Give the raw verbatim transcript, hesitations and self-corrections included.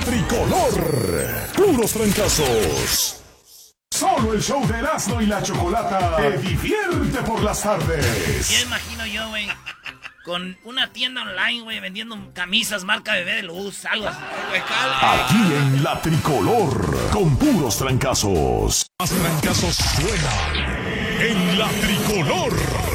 Tricolor. Puros trancazos. Solo el show de Erasmo y la Chocolata te divierte por las tardes. Ya imagino yo, güey, con una tienda online, güey, vendiendo camisas marca Bebé de Luz, algo así. Aquí en La Tricolor, con puros trancazos. Más trancazos suenan en La Tricolor.